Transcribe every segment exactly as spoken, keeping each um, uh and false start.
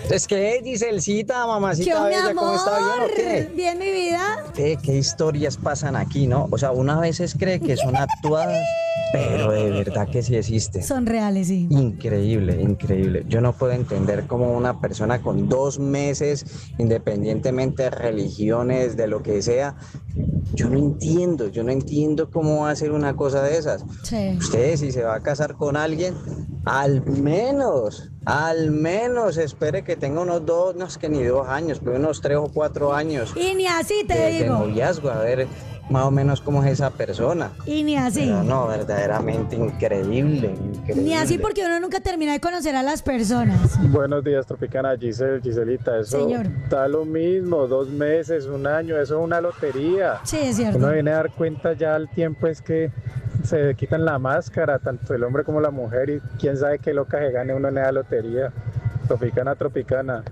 Es que Giselcita, mamacita ¿Qué, bella, mi ¿cómo está? ¿Bien o qué? Bien, mi vida. ¿Qué, qué historias pasan aquí, no? O sea, una veces cree que son actuadas, pero de verdad que sí existen. Son reales, sí. Increíble, increíble. Yo no puedo entender cómo una persona con dos meses, independientemente de religiones, de lo que sea, yo no entiendo, yo no entiendo cómo va a hacer una cosa de esas. Sí. Usted, si se va a casar con alguien, al menos, al menos espere que tenga unos dos, no es que ni dos años, pero unos tres o cuatro años Y ni así te de, de digo. noviazgo, a ver más o menos cómo es esa persona. Y ni así. Pero no, verdaderamente increíble, increíble. Ni así porque uno nunca termina de conocer a las personas. Buenos días, Tropicana, Giselle, Giselita, eso Señor. está lo mismo, dos meses, un año, eso es una lotería. Sí, es cierto. Uno viene a dar cuenta ya al tiempo es que se quitan la máscara, tanto el hombre como la mujer, y quién sabe qué loca se gane uno en esa lotería. Tropicana, Tropicana.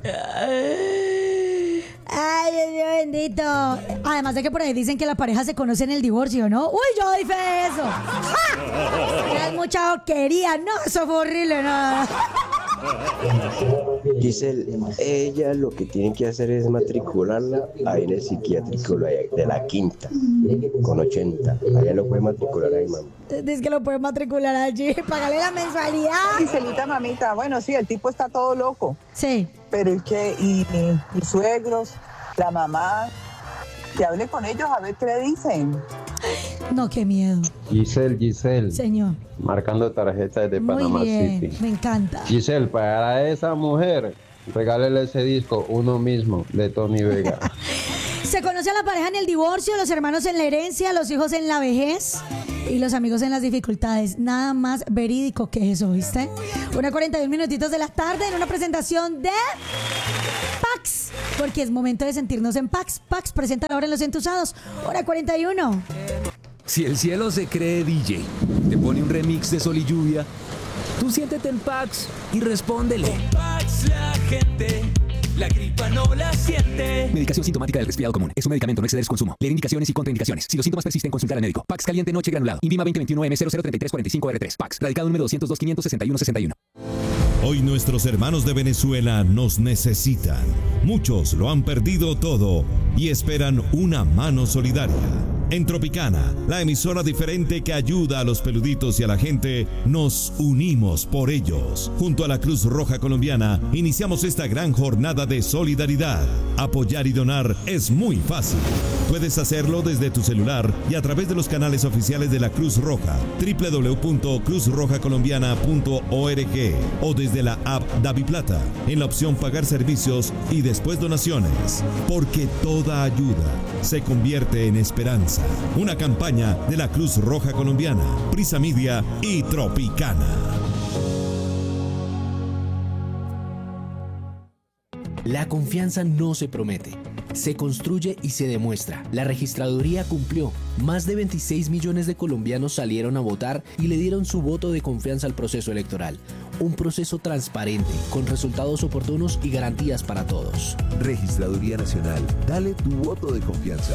Ay, Dios mío bendito. Además de que por ahí dicen que la pareja se conoce en el divorcio, ¿no? Uy, yo doy fe de eso. ¡Ja! Es mucha boquería. No, eso fue horrible, no. Giselle, ella lo que tiene que hacer es matricularla ahí en el psiquiátrico de la Quinta, con ochenta. Allá lo puede matricular ahí, mamá. Dice que lo puede matricular allí, pagarle la mensualidad. Giselita, mamita, bueno, sí, el tipo está todo loco. Sí. Pero el que, y mis suegros, la mamá, que hable con ellos a ver qué le dicen. No, qué miedo. Giselle, Giselle. Señor. Marcando tarjetas de Muy Panamá bien, City. me encanta. Giselle, para esa mujer, regálele ese disco, Uno Mismo, de Tony Vega. Se conoce a la pareja en el divorcio, los hermanos en la herencia, los hijos en la vejez y los amigos en las dificultades. Nada más verídico que eso, ¿viste? Una cuarenta y un minutitos de la tarde en una presentación de Pax, porque es momento de sentirnos en Pax. Pax presenta ahora en Los Entusados. Hora cuarenta y uno. Si el cielo se cree D J, te pone un remix de Sol y Lluvia, tú siéntete en Pax y respóndele. Con Pax la gente, la gripa no la siente. Medicación sintomática del resfriado común. Es un medicamento, no exceder su consumo. Leer indicaciones y contraindicaciones. Si los síntomas persisten, consultar al médico. Pax caliente noche granulado. Invima veinte veintiuno M cero cero treinta y tres cuarenta y cinco R tres. Pax. Radicado número doscientos dos quinientos sesenta y uno sesenta y uno. Hoy nuestros hermanos de Venezuela nos necesitan. Muchos lo han perdido todo y esperan una mano solidaria. En Tropicana, la emisora diferente que ayuda a los peluditos y a la gente, nos unimos por ellos. Junto a la Cruz Roja Colombiana, iniciamos esta gran jornada de solidaridad. Apoyar y donar es muy fácil. Puedes hacerlo desde tu celular y a través de los canales oficiales de la Cruz Roja, doble u doble u doble u punto cruz roja colombiana punto org, o desde la app DaviPlata, en la opción Pagar servicios y después donaciones. Porque toda ayuda se convierte en esperanza. Una campaña de la Cruz Roja Colombiana, Prisa Media y Tropicana. La confianza no se promete, se construye y se demuestra. La registraduría cumplió. Más de veintiséis millones de colombianos salieron a votar y le dieron su voto de confianza al proceso electoral. Un proceso transparente, con resultados oportunos y garantías para todos. Registraduría Nacional, dale tu voto de confianza.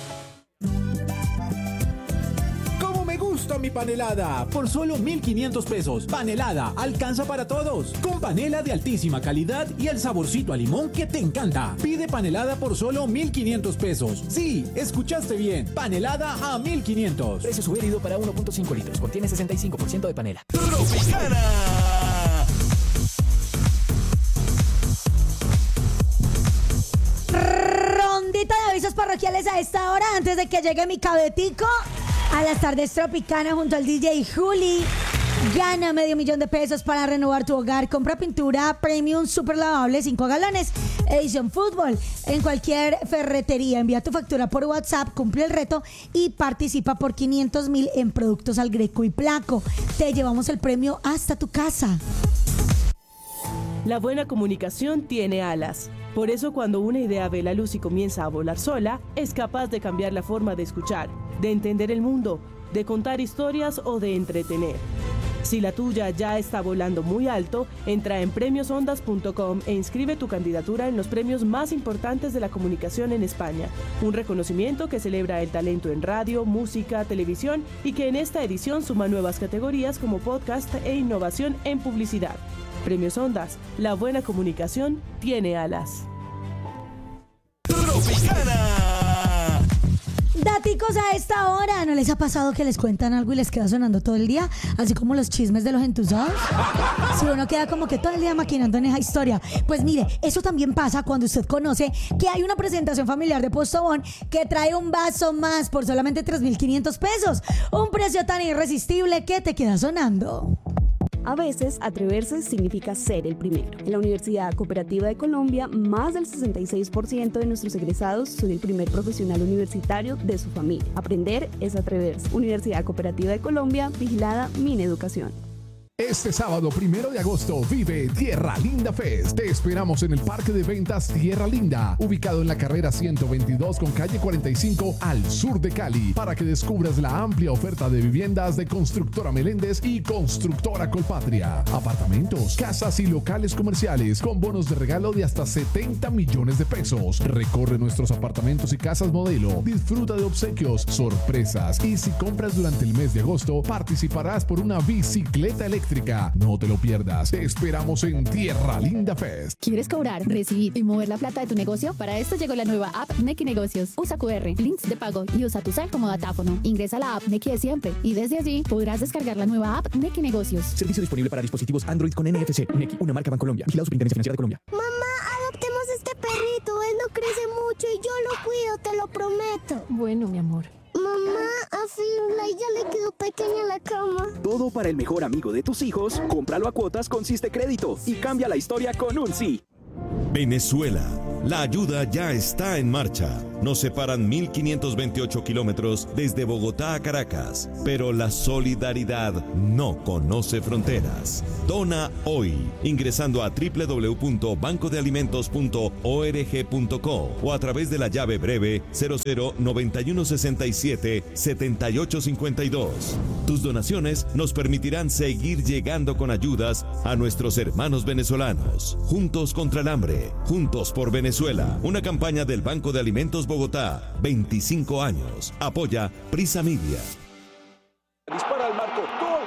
Mi panelada por solo mil quinientos pesos. Panelada alcanza para todos, con panela de altísima calidad y el saborcito a limón que te encanta. Pide panelada por solo mil quinientos pesos. Sí, escuchaste bien, panelada a mil quinientos. Precio sugerido para uno punto cinco litros, contiene sesenta y cinco por ciento de panela. Tropicana. Rondita de avisos parroquiales a esta hora antes de que llegue mi cabetico. A las tardes Tropicana junto al D J Juli. Gana medio millón de pesos para renovar tu hogar. Compra pintura premium super lavable cinco galones. Edición fútbol en cualquier ferretería. Envía tu factura por WhatsApp, cumple el reto y participa por quinientos mil en productos al Greco y Placo. Te llevamos el premio hasta tu casa. La buena comunicación tiene alas. Por eso cuando una idea ve la luz y comienza a volar sola, es capaz de cambiar la forma de escuchar, de entender el mundo, de contar historias o de entretener. Si la tuya ya está volando muy alto, entra en premios ondas punto com e inscribe tu candidatura en los premios más importantes de la comunicación en España. Un reconocimiento que celebra el talento en radio, música, televisión y que en esta edición suma nuevas categorías como podcast e innovación en publicidad. Premios Ondas, la buena comunicación tiene alas. Tropicana. Daticos a esta hora. ¿No les ha pasado que les cuentan algo y les queda sonando todo el día? Así como los chismes de los entusiasmados. Si uno queda como que todo el día maquinando en esa historia. Pues mire, eso también pasa cuando usted conoce que hay una presentación familiar de Postobón que trae un vaso más por solamente tres mil quinientos pesos. Un precio tan irresistible que te queda sonando. A veces, atreverse significa ser el primero. En la Universidad Cooperativa de Colombia, más del sesenta y seis por ciento de nuestros egresados son el primer profesional universitario de su familia. Aprender es atreverse. Universidad Cooperativa de Colombia, vigilada Mineducación. Este sábado primero de agosto vive Tierra Linda Fest. Te esperamos en el Parque de Ventas Tierra Linda, ubicado en la carrera ciento veintidós con calle cuarenta y cinco al sur de Cali, para que descubras la amplia oferta de viviendas de Constructora Meléndez y Constructora Colpatria. Apartamentos, casas y locales comerciales con bonos de regalo de hasta setenta millones de pesos. Recorre nuestros apartamentos y casas modelo. Disfruta de obsequios, sorpresas y si compras durante el mes de agosto participarás por una bicicleta eléctrica. No te lo pierdas. Te esperamos en Tierra Linda Fest. ¿Quieres cobrar, recibir y mover la plata de tu negocio? Para esto llegó la nueva app Nequi Negocios. Usa cu erre, links de pago y usa tu cel como datáfono. Ingresa a la app Nequi de siempre y desde allí podrás descargar la nueva app Nequi Negocios. Servicio disponible para dispositivos Android con N F C. Nequi, una marca Bancolombia. Vigilado Superintendencia Financiera de Colombia. Mamá, adoptemos este perrito. Él no crece mucho y yo lo cuido, te lo prometo. Bueno, mi amor. Mamá, a Firulai ya le quedó pequeña la cama. Todo para el mejor amigo de tus hijos, cómpralo a cuotas con Siste Crédito y cambia la historia con un sí. Venezuela. La ayuda ya está en marcha. Nos separan mil quinientos veintiocho kilómetros desde Bogotá a Caracas, pero la solidaridad no conoce fronteras. Dona hoy ingresando a doble u doble u doble u punto banco de alimentos punto org punto co o a través de la llave breve cero cero noventa y uno sesenta y siete setenta y ocho cincuenta y dos. Tus donaciones nos permitirán seguir llegando con ayudas a nuestros hermanos venezolanos. Juntos contra el hambre, juntos por Venezuela. Una campaña del Banco de Alimentos Bogotá, veinticinco años. Apoya Prisa Media. Dispara al marco. ¡Gol,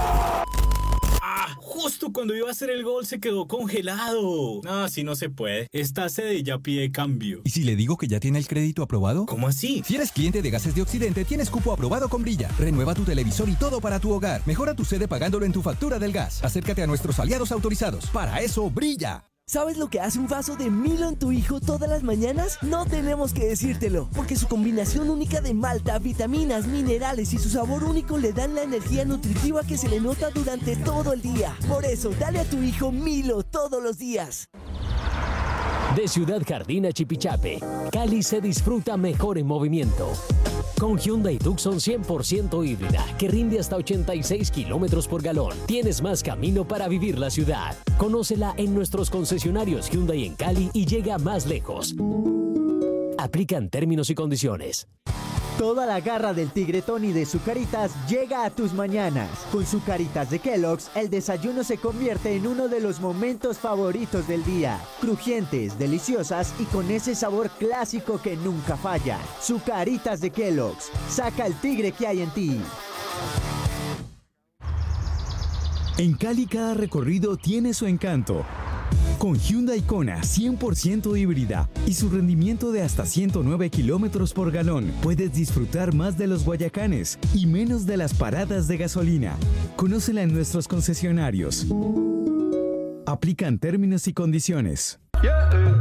gol! Ah, justo cuando iba a hacer el gol se quedó congelado. No, así no se puede. Esta sede ya pide cambio. ¿Y si le digo que ya tiene el crédito aprobado? ¿Cómo así? Si eres cliente de Gases de Occidente, tienes cupo aprobado con Brilla. Renueva tu televisor y todo para tu hogar. Mejora tu sede pagándolo en tu factura del gas. Acércate a nuestros aliados autorizados. Para eso, Brilla. ¿Sabes lo que hace un vaso de Milo en tu hijo todas las mañanas? No tenemos que decírtelo, porque su combinación única de malta, vitaminas, minerales y su sabor único le dan la energía nutritiva que se le nota durante todo el día. Por eso, dale a tu hijo Milo todos los días. De Ciudad Jardín a Chipichape, Cali se disfruta mejor en movimiento. Con Hyundai Tucson cien por ciento híbrida, que rinde hasta ochenta y seis kilómetros por galón, tienes más camino para vivir la ciudad. Conócela en nuestros concesionarios Hyundai en Cali y llega más lejos. Aplican términos y condiciones. Toda la garra del tigretón y de Zucaritas llega a tus mañanas. Con Zucaritas de Kellogg's, el desayuno se convierte en uno de los momentos favoritos del día. Crujientes, deliciosas y con ese sabor clásico que nunca falla. Zucaritas de Kellogg's. Saca el tigre que hay en ti. En Cali cada recorrido tiene su encanto. Con Hyundai Kona cien por ciento híbrida y su rendimiento de hasta ciento nueve kilómetros por galón, puedes disfrutar más de los Guayacanes y menos de las paradas de gasolina. Conócela en nuestros concesionarios. Aplican términos y condiciones.